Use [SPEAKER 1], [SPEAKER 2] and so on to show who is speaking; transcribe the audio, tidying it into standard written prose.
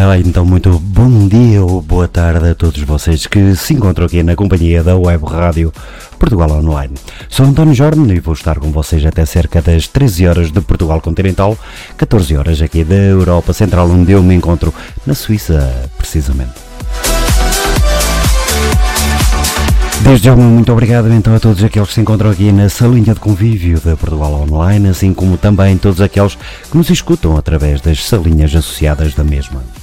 [SPEAKER 1] Ora, então muito bom dia ou boa tarde a todos vocês que se encontram aqui na companhia da Web Rádio Portugal Online. Sou António Jorge e vou estar com vocês até cerca das 13 horas de Portugal Continental, 14 horas aqui da Europa Central, onde eu me encontro na Suíça, precisamente. Desde já, muito obrigado então a todos aqueles que se encontram aqui na salinha de convívio da Portugal Online, assim como também todos aqueles que nos escutam através das salinhas associadas da mesma.